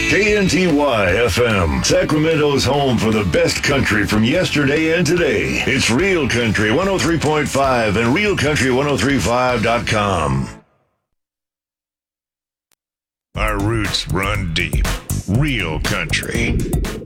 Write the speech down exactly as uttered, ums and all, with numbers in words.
K N T Y F M, Sacramento's home for the best country from yesterday and today. It's Real Country one oh three point five and real country ten thirty-five dot com. Our roots run deep. Real country.